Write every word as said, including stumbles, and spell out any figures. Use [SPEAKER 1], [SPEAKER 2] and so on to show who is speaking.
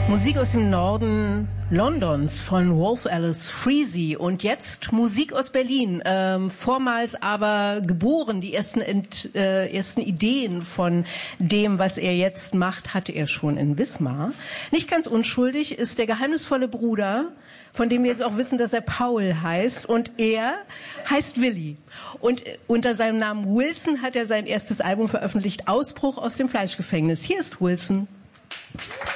[SPEAKER 1] Musik aus dem Norden Londons von Wolf Alice Freezy und jetzt Musik aus Berlin, ähm, vormals aber geboren. Die ersten, Ent, äh, ersten Ideen von dem, was er jetzt macht, hatte er schon in Wismar. Nicht ganz unschuldig ist der geheimnisvolle Bruder, von dem wir jetzt auch wissen, dass er Paul heißt, und er heißt Willi. Und unter seinem Namen Wilson hat er sein erstes Album veröffentlicht, Ausbruch aus dem Fleischgefängnis. Hier ist Wilson.